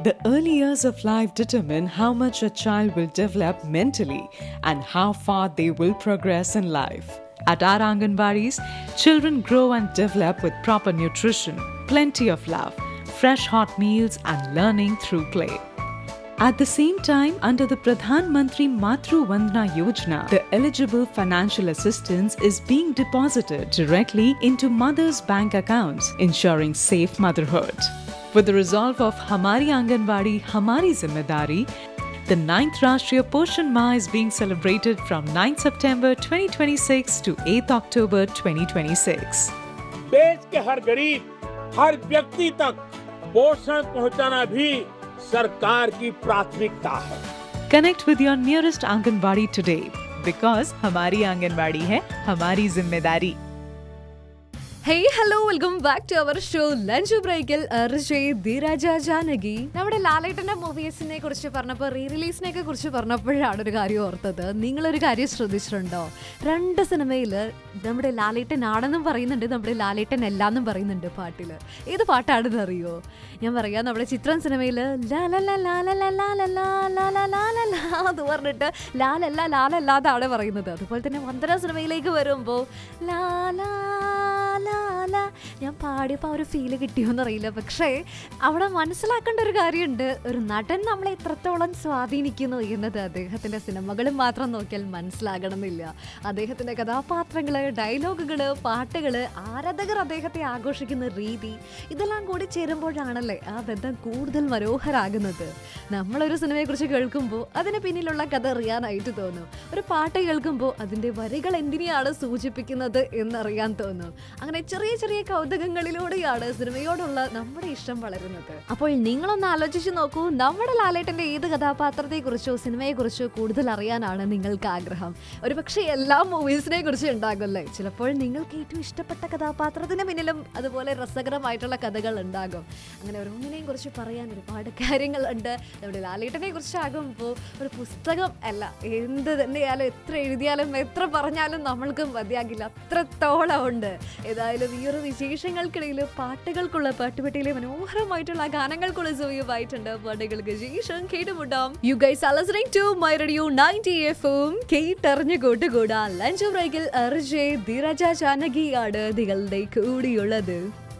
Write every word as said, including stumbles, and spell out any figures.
The early years of life determine how much a child will develop mentally and how far they will progress in life. At our Anganwadis, children grow and develop with proper nutrition, plenty of love, fresh hot meals and learning through play. At the same time, under the Pradhan Mantri Matru Vandana Yojana, the eligible financial assistance is being deposited directly into mothers' bank accounts, ensuring safe motherhood. With the resolve of Hamari Anganwadi, Hamari Zimmedari, the ninth Rashtriya Poshan Maah is being celebrated from ninth September twenty twenty-six to eighth October twenty twenty-six. देश के हर गरीब, हर व्यक्ति तक पोषण पहुंचाना भी सरकार की प्राथमिकता है. Connect with your nearest Anganwadi today because Hamari Anganwadi hai Hamari Zimmedari. Hey, hello, welcome back to our show Lunch Breakil Arjay Dhiraja Janagi. നമ്മുടെ ലാലേട്ടന്റെ മൂവീസിനെ കുറിച്ച് പറഞ്ഞപ്പോൾ റീ റിലീസിനെയൊക്കെ കുറിച്ച് പറഞ്ഞപ്പോഴാണ് ഒരു കാര്യം ഓർത്തത്. നിങ്ങളൊരു കാര്യം ശ്രദ്ധിച്ചിട്ടുണ്ടോ? രണ്ട് സിനിമയിൽ നമ്മുടെ ലാലേട്ടൻ ആണെന്നും പറയുന്നുണ്ട്, നമ്മുടെ ലാലേട്ടൻ അല്ലാന്നും പറയുന്നുണ്ട് പാട്ടിൽ. ഏത് പാട്ടാണെന്ന് അറിയോ? ഞാൻ പറയാം, നമ്മുടെ ചിത്രം സിനിമയിൽ അത് പറഞ്ഞിട്ട് ലാലല്ല ലാലല്ലാതാണ് പറയുന്നത്. അതുപോലെ തന്നെ വന്ദന സിനിമയിലേക്ക് വരുമ്പോൾ ലാലാ ഞാൻ പാടിയപ്പോൾ ആ ഒരു ഫീല് കിട്ടിയോന്ന് അറിയില്ല. പക്ഷേ അവിടെ മനസ്സിലാക്കേണ്ട ഒരു കാര്യമുണ്ട്, ഒരു നടൻ നമ്മളെ എത്രത്തോളം സ്വാധീനിക്കുന്നു എന്നത് അദ്ദേഹത്തിൻ്റെ സിനിമകൾ മാത്രം നോക്കിയാൽ മനസ്സിലാകണമെന്നില്ല. അദ്ദേഹത്തിൻ്റെ കഥാപാത്രങ്ങൾ, ഡയലോഗുകൾ, പാട്ടുകൾ, ആരാധകർ അദ്ദേഹത്തെ ആഘോഷിക്കുന്ന രീതി, ഇതെല്ലാം കൂടി ചേരുമ്പോഴാണല്ലേ ആ ബന്ധം കൂടുതൽ മനോഹരാകുന്നത്. നമ്മളൊരു സിനിമയെക്കുറിച്ച് കേൾക്കുമ്പോൾ അതിന് പിന്നിലുള്ള കഥ അറിയാനായിട്ട് തോന്നും. ഒരു പാട്ട് കേൾക്കുമ്പോൾ അതിൻ്റെ വരികൾ എന്തിനെയാണ് സൂചിപ്പിക്കുന്നത് എന്നറിയാൻ തോന്നും. അങ്ങനെ ചെറിയ ചെറിയ കൗതുകങ്ങളിലൂടെയാണ് സിനിമയോടുള്ള നമ്മുടെ ഇഷ്ടം വളരുന്നത്. അപ്പോൾ നിങ്ങളൊന്ന് ആലോചിച്ച് നോക്കൂ, നമ്മുടെ ലാലേട്ടന്റെ ഏത് കഥാപാത്രത്തെ കുറിച്ചോ സിനിമയെ കുറിച്ചോ കൂടുതൽ അറിയാനാണ് നിങ്ങൾക്ക് ആഗ്രഹം? ഒരു പക്ഷേ എല്ലാ മൂവീസിനെ കുറിച്ച് ഉണ്ടാകുമല്ലേ. ചിലപ്പോൾ നിങ്ങൾക്ക് ഏറ്റവും ഇഷ്ടപ്പെട്ട കഥാപാത്രത്തിന് പിന്നിലും അതുപോലെ രസകരമായിട്ടുള്ള കഥകൾ ഉണ്ടാകും. അങ്ങനെ ഓരോന്നിനെയും കുറിച്ച് പറയാൻ ഒരുപാട് കാര്യങ്ങളുണ്ട്. നമ്മുടെ ലാലേട്ടനെ കുറിച്ചാകുമ്പോൾ ഒരു പുസ്തകം അല്ല, എന്ത് തന്നെയാലും എത്ര എഴുതിയാലും എത്ര പറഞ്ഞാലും നമ്മൾക്ക് മതിയാകില്ല, അത്രത്തോളം ഉണ്ട്. ഏതായാലും ഈ ഒരു വിശേഷങ്ങൾക്കിടയിൽ പാട്ടുകൾക്കുള്ള പാട്ടുപെട്ടിയിലെ മനോഹരമായിട്ടുള്ള ഗാനങ്ങൾക്കുള്ള സമയമായിട്ടുണ്ട്. പാട്ടുകൾക്ക് ശേഷം കേട്ടുമുട്ടാം. You guys are listening to my radio ninety എഫും. കേട്ടറിഞ്ഞു കൂട്ടുകൂടാ ലഞ്ച് ബ്രേക്കിൽ അർജയ് ധീരജ ജാനകിയാണ് നിങ്ങളുടെ കൂടിയുള്ളത്.